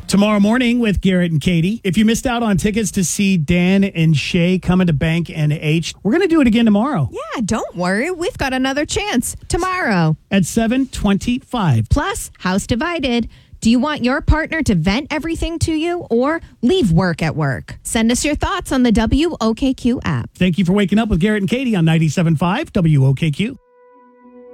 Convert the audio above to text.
Tomorrow morning with Garrett and Katie. If you missed out on tickets to see Dan and Shay coming to Bank and H, we're going to do it again tomorrow. Yeah, don't worry. We've got another chance tomorrow at 7:25. Plus, House Divided. Do you want your partner to vent everything to you or leave work at work? Send us your thoughts on the WOKQ app. Thank you for waking up with Garrett and Katie on 97.5 WOKQ.